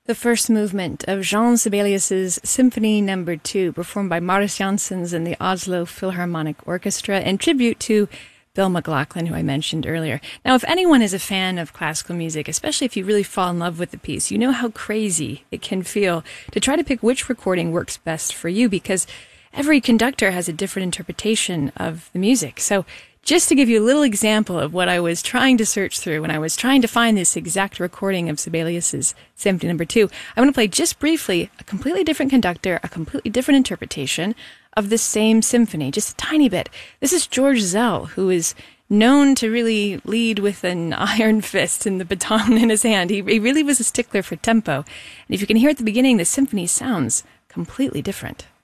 The first movement of Jean Sibelius's Symphony No. 2, performed by Marius Jansons and the Oslo Philharmonic Orchestra, in tribute to Bill McLaughlin, who I mentioned earlier. Now, if anyone is a fan of classical music, especially if you really fall in love with the piece, you know how crazy it can feel to try to pick which recording works best for you, because every conductor has a different interpretation of the music. So just to give you a little example of what I was trying to search through when I was trying to find this exact recording of Sibelius's Symphony No. 2, I'm going to play just briefly a completely different conductor, a completely different interpretation of the same symphony, just a tiny bit. This is George Szell, who is known to really lead with an iron fist and the baton in his hand. He really was a stickler for tempo. And if you can hear at the beginning, the symphony sounds completely different.